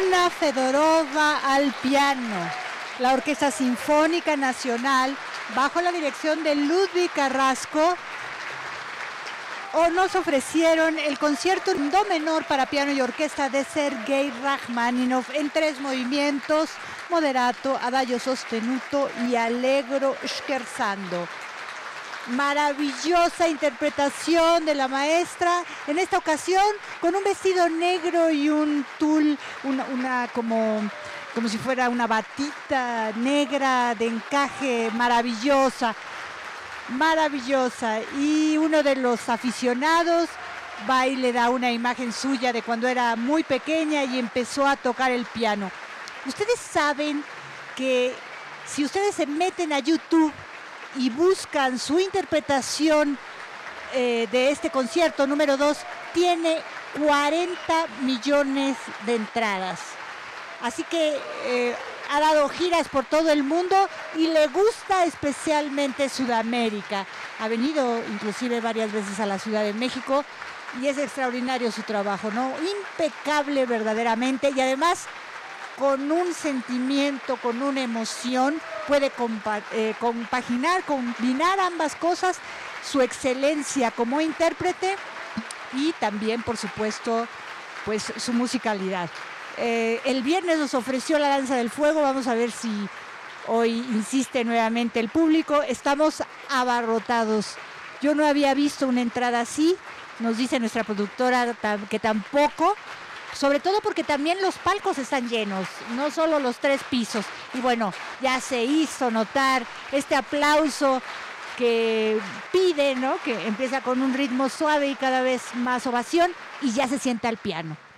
Ana Fedorova al piano. La Orquesta Sinfónica Nacional, bajo la dirección de Ludwig Carrasco, nos ofrecieron el concierto en do menor para piano y orquesta de Sergei Rachmaninoff en 3 movimientos: moderato, adagio sostenuto y allegro scherzando. Maravillosa interpretación de la maestra, en esta ocasión con un vestido negro y un tul, una como si fuera una batita negra de encaje, maravillosa. Y uno de los aficionados va y le da una imagen suya de cuando era muy pequeña y empezó a tocar el piano. Ustedes saben que si ustedes se meten a YouTube y buscan su interpretación de este concierto número 2, tiene 40 millones de entradas. Así que ha dado giras por todo el mundo y le gusta especialmente Sudamérica. Ha venido inclusive varias veces a la Ciudad de México y es extraordinario su trabajo, ¿no? Impecable verdaderamente, y además con un sentimiento, con una emoción, puede combinar ambas cosas, su excelencia como intérprete y también, por supuesto, pues su musicalidad. El viernes nos ofreció la Danza del Fuego, vamos a ver si hoy insiste nuevamente el público. Estamos abarrotados. Yo no había visto una entrada así, nos dice nuestra productora que tampoco, sobre todo porque también los palcos están llenos, no solo los 3 pisos. Y bueno, ya se hizo notar este aplauso que pide, ¿no? Que empieza con un ritmo suave y cada vez más ovación, y ya se sienta al piano.